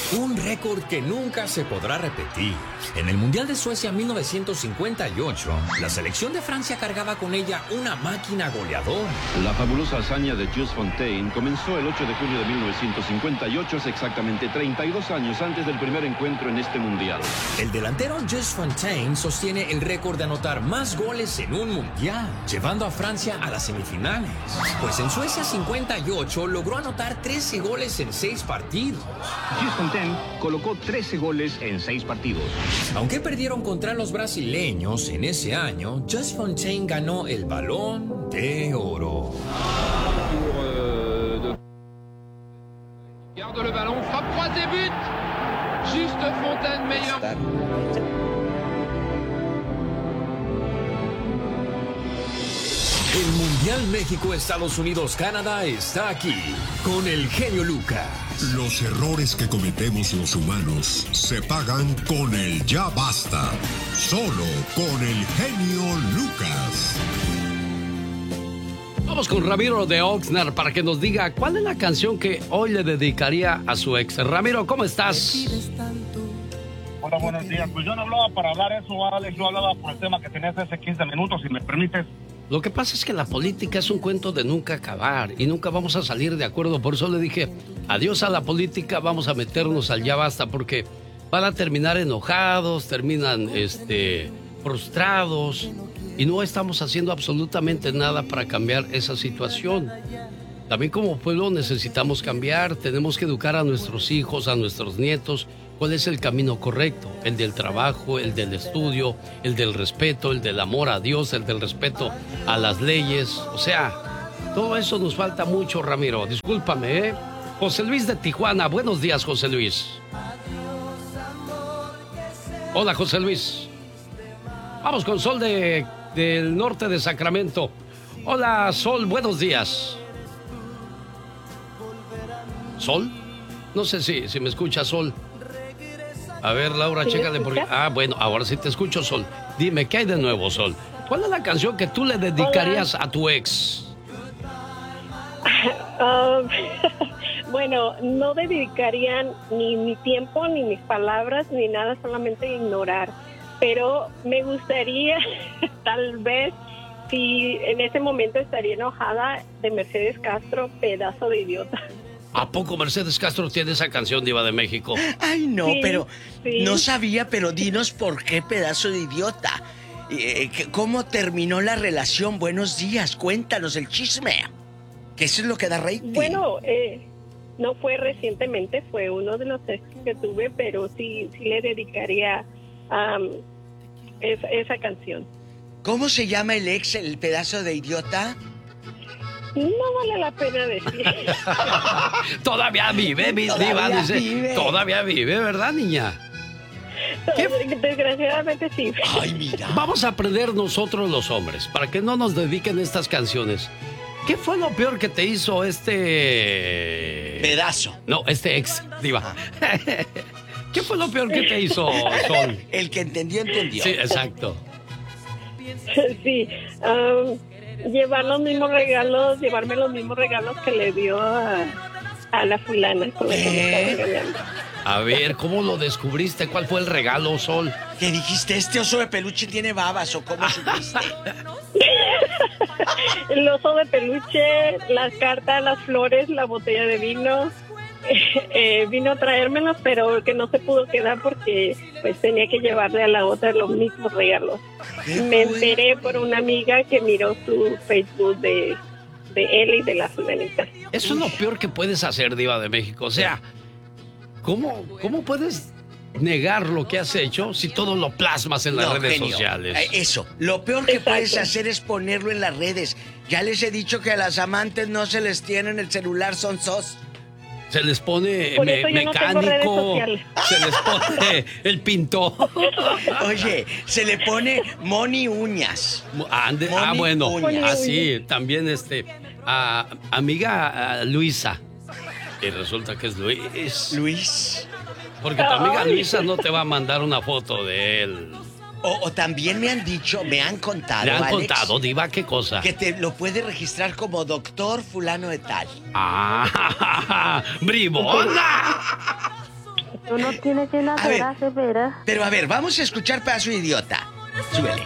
Un récord que nunca se podrá repetir. En el Mundial de Suecia 1958, la selección de Francia cargaba con ella una máquina goleadora. La fabulosa hazaña de Just Fontaine comenzó el 8 de junio de 1958, hace exactamente 32 años antes del primer encuentro en este Mundial. El delantero Just Fontaine sostiene el récord de anotar más goles en un Mundial, llevando a Francia a las semifinales. Pues en Suecia 58 logró anotar 13 goles en 6 partidos. Just Fontaine colocó 13 goles en 6 partidos. Aunque perdieron contra los brasileños en ese año, Just Fontaine ganó el Balón de Oro. Garde le ballon, frappe croisée, but. Juste Fontaine, meilleur. El Mundial México-Estados Unidos-Canadá está aquí con el genio Lucas. Los errores que cometemos los humanos se pagan con el ya basta. Solo con el genio Lucas. Vamos con Ramiro de Oxnard para que nos diga cuál es la canción que hoy le dedicaría a su ex. Ramiro, ¿cómo estás? Hola, buenos días. Pues yo no hablaba para hablar eso, Alex. Yo hablaba por el tema que tenías hace 15 minutos, si me permites. Lo que pasa es que la política es un cuento de nunca acabar y nunca vamos a salir de acuerdo. Por eso le dije, adiós a la política, vamos a meternos al ya basta, porque van a terminar enojados, terminan frustrados y no estamos haciendo absolutamente nada para cambiar esa situación. También como pueblo necesitamos cambiar, tenemos que educar a nuestros hijos, a nuestros nietos, cuál es el camino correcto, el del trabajo, el del estudio, el del respeto, el del amor a Dios, el del respeto a las leyes. O sea, todo eso nos falta mucho, Ramiro. Discúlpame, ¿eh? José Luis de Tijuana. Buenos días, José Luis. Hola, José Luis. Vamos con Sol del norte de Sacramento. Hola, Sol. Buenos días. ¿Sol? No sé si me escucha, Sol. A ver, Laura, ¿sí chécale porque... Ah, bueno, ahora sí te escucho, Sol. Dime, ¿qué hay de nuevo, Sol? ¿Cuál es la canción que tú le dedicarías a tu ex? Bueno, no dedicaría ni mi tiempo, ni mis palabras, ni nada, solamente ignorar. Pero me gustaría, tal vez, si en ese momento estaría enojada, de Mercedes Castro, Pedazo de Idiota. ¿A poco Mercedes Castro tiene esa canción, Diva de México? Ay, no, Sí, pero sí. no sabía, pero dinos por qué, Pedazo de Idiota. ¿Cómo terminó la relación? Buenos días, cuéntanos el chisme. Que eso es lo que da rating. Bueno, no fue recientemente, fue uno de los ex que tuve, pero sí le dedicaría esa canción. ¿Cómo se llama el ex, el Pedazo de Idiota? No vale la pena decir. Todavía vive, Diva, dice. vive. Todavía vive, ¿verdad, niña? Desgraciadamente sí. Ay, mira. Vamos a aprender nosotros los hombres, para que no nos dediquen estas canciones. ¿Qué fue lo peor que te hizo Pedazo. No, este ex, Diva. ¿Qué fue lo peor que te hizo, Sol? El que entendió, entendió. Sí, exacto. Sí, llevarme los mismos regalos que le dio a la fulana con la que me estaba regañando. A ver, ¿cómo lo descubriste? ¿Cuál fue el regalo, Sol? ¿Qué dijiste? ¿Este oso de peluche tiene babas o cómo supiste? El oso de peluche, las cartas, las flores, la botella de vino. Vino a traérmelos, pero que no se pudo quedar porque pues tenía que llevarle a la otra los mismos regalos. Me enteré por una amiga que miró su Facebook de él y de la fulanita. Eso es lo peor que puedes hacer, Diva de México. O sea, ¿cómo puedes negar lo que has hecho si todo lo plasmas en las redes genio. sociales? Eso, lo peor que puedes hacer es ponerlo en las redes. Ya les he dicho que a las amantes no se les tiene en el celular, son sos. Se les pone Por eso yo no tengo redes mecánico, sociales. se les pone el pintor. Oye, se le pone Moni Uñas. Bueno, Uñas. así, también amiga Luisa. Y resulta que es Luis. Porque tu amiga Luisa no te va a mandar una foto de él. O también me han contado, ¿Le han Alex, contado, Diva, qué cosa? que te lo puede registrar como doctor fulano de tal. ¡Ah! ¡Bribona! Uno tiene que nacer a veras. Pero a ver, vamos a escuchar Pedazo de Idiota. Súbele.